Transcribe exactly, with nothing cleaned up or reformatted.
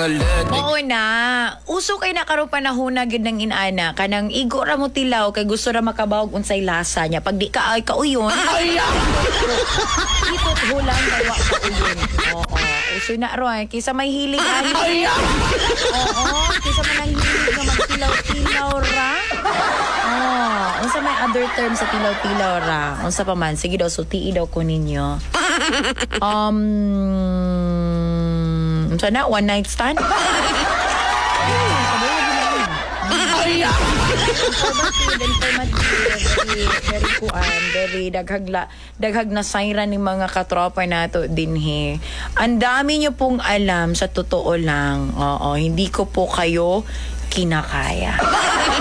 Oo na. Uso kay na karon panahon na gid ng inana kanang igo ra mo tilaw kay gusto ra makabawog unsay lasa niya. Pag di ka ay kauyon. Ito hulang bawa ka uyon. Oo. Uso na ro ay kisa may hilig ani. Oo, kisa man ang hilig nga magtilaw-tilaw ra. Oh, unsa may other term sa tilaw-tilaw ra? Unsa pa man? Sige daw sultii daw ko ninyo. Um, unsa na one night stand? very, very kuan, very daghag la, daghag na sayran ng mga katropa nato dinhi. Ang dami niyo pong alam sa totoo lang. Oo, hindi ko po kayo kinakaya.